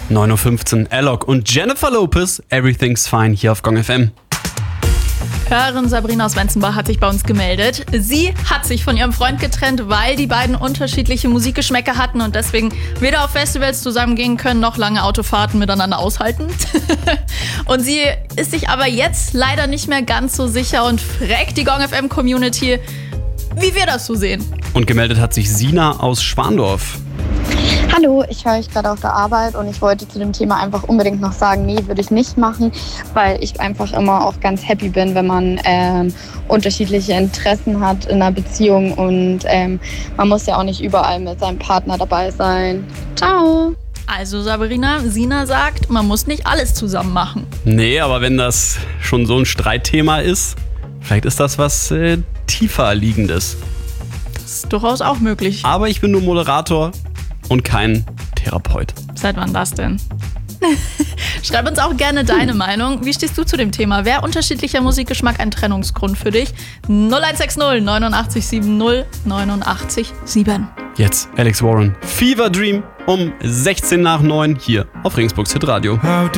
9.15 Uhr, Alok und Jennifer Lopez, Everything's Fine hier auf Gong FM. Hörerin Sabrina aus Wenzenbach hat sich bei uns gemeldet. Sie hat sich von ihrem Freund getrennt, weil die beiden unterschiedliche Musikgeschmäcker hatten und deswegen weder auf Festivals zusammengehen können, noch lange Autofahrten miteinander aushalten. Und sie ist sich aber jetzt leider nicht mehr ganz so sicher und fragt die Gong FM Community, wie wir das so sehen. Und gemeldet hat sich Sina aus Schwandorf. Hallo, ich höre euch gerade auf der Arbeit und ich wollte zu dem Thema einfach unbedingt noch sagen, nee, würde ich nicht machen, weil ich einfach immer auch ganz happy bin, wenn man unterschiedliche Interessen hat in einer Beziehung und man muss ja auch nicht überall mit seinem Partner dabei sein. Ciao! Also Sabrina, Sina sagt, man muss nicht alles zusammen machen. Nee, aber wenn das schon so ein Streitthema ist, vielleicht ist das was tiefer liegendes. Das ist durchaus auch möglich. Aber ich bin nur Moderator und kein Therapeut. Seit wann das denn? Schreib uns auch gerne deine Meinung. Wie stehst du zu dem Thema? Wäre unterschiedlicher Musikgeschmack ein Trennungsgrund für dich? 0160 89 70 89 7. Jetzt Alex Warren, Fever Dream um 16 nach 9 hier auf Regensburgs Hitradio.